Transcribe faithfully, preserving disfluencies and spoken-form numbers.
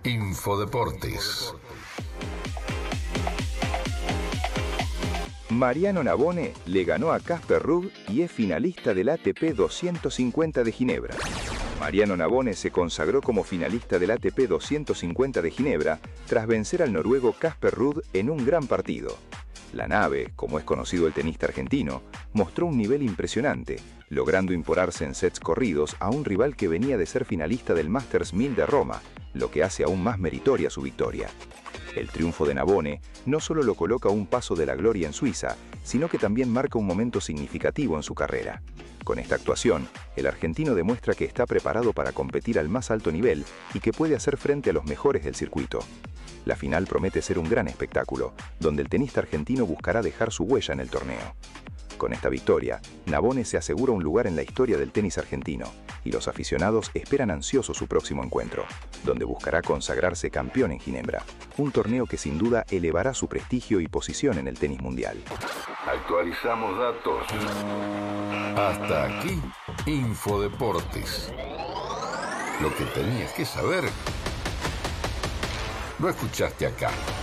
Infodeportes. Mariano Navone le ganó a Casper Ruud y es finalista del A T P doscientos cincuenta de Ginebra. Mariano Navone se consagró como finalista del A T P doscientos cincuenta de Ginebra tras vencer al noruego Casper Ruud en un gran partido. La nave, como es conocido el tenista argentino, mostró un nivel impresionante, logrando imponerse en sets corridos a un rival que venía de ser finalista del Masters mil de Roma, lo que hace aún más meritoria su victoria. El triunfo de Navone no solo lo coloca a un paso de la gloria en Suiza, sino que también marca un momento significativo en su carrera. Con esta actuación, el argentino demuestra que está preparado para competir al más alto nivel y que puede hacer frente a los mejores del circuito. La final promete ser un gran espectáculo, donde el tenista argentino buscará dejar su huella en el torneo. Con esta victoria, Navone se asegura un lugar en la historia del tenis argentino y los aficionados esperan ansiosos su próximo encuentro, donde buscará consagrarse campeón en Ginebra, un torneo que sin duda elevará su prestigio y posición en el tenis mundial. Actualizamos datos. Hasta aquí, Infodeportes. Lo que tenías que saber, lo escuchaste acá.